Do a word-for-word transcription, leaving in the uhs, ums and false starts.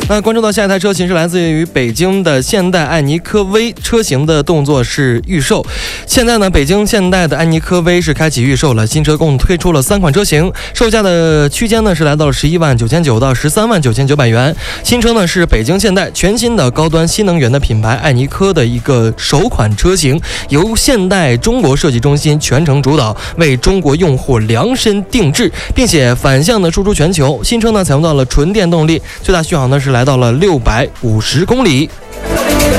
那关注到下一台车型是来自于北京的现代爱尼科威，车型的动作是预售。现在呢，北京现代的爱尼科威是开启预售了，新车共推出了三款车型，售价的区间呢是来到了十一万九千九到十三万九千九百元。新车呢是北京现代全新的高端新能源的品牌爱尼科的一个首款车型，由现代中国设计中心全程主导，为中国用户量身定制，并且反向的输出全球。新车呢采用到了纯电动力，最大续航呢是来到了六百五十公里。